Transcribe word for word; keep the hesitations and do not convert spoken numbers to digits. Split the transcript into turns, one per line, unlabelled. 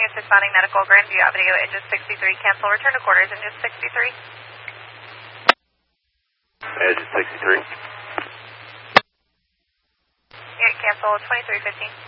it's responding medical, Grandview Avenue, engine sixty-three, cancel, return to quarters, engine sixty-three.
Engine sixty-three.
Yeah, cancel, twenty-three fifteen.